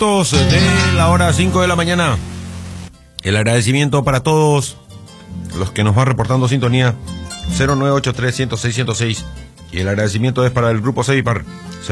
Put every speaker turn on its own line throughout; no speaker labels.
minutos de la hora 5 de la mañana. El agradecimiento para todos los que nos van reportando sintonía 0983-106-106. Y el agradecimiento es para el grupo Cevipar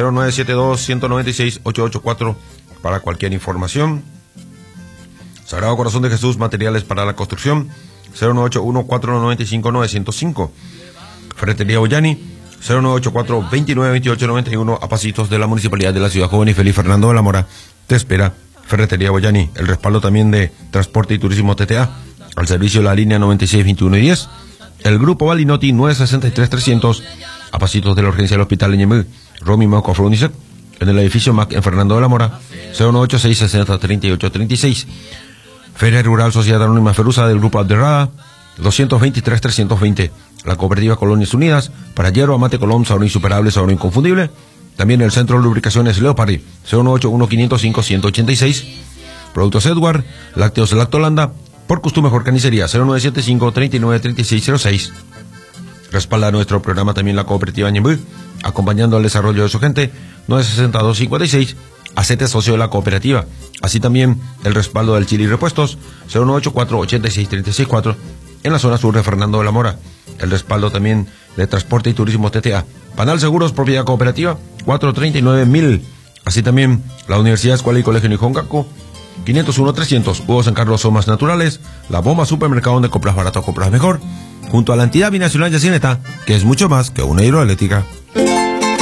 0972-196-884 para cualquier información. Sagrado Corazón de Jesús, materiales para la construcción 0981-495-905. Ferretería Ollani 0984-292891, a pasitos de la Municipalidad de la Ciudad Joven y Feliz. Fernando de la Mora te espera. Ferretería Ollani, el respaldo también de Transporte y Turismo TTA, al servicio de la línea 96, 21 y 10. El Grupo Balinotti 963-300, a pasitos de la urgencia del Hospital Ñemil. Romy Moco Frunicet, en el edificio MAC en Fernando de la Mora 096-60-38-36. Feria Rural Sociedad Anónima Ferusa del Grupo Abderrada 223-320. La Cooperativa Colonias Unidas, para hierba, mate, colón, sabor insuperable, sabor inconfundible. También el Centro de Lubricaciones Leopardi 098-1505-186. Productos Edward, Lácteos Lactolanda, por Costum Mejor Carnicería 0975-393606. Respalda nuestro programa también la Cooperativa Ñemby, acompañando al desarrollo de su gente 962-56. Hacete socio de la cooperativa. Así también el respaldo del Chile y Repuestos 094-86-364 en la zona sur de Fernando de la Mora. El respaldo también de Transporte y Turismo TTA. Panal Seguros, propiedad cooperativa 439.000. Así también la Universidad Escuela y Colegio Nijongaku 501-300. Hugo San Carlos Somas Naturales. La Bomba Supermercado, donde compras barato, compras mejor. Junto a la entidad binacional Yacineta, que es mucho más que una hidroeléctrica.